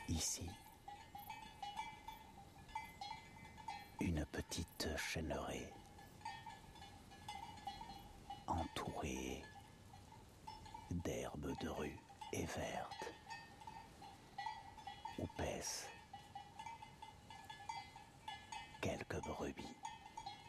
Ici, une petite chêneraie entourée d'herbes de rue et vertes, où paissent quelques brebis.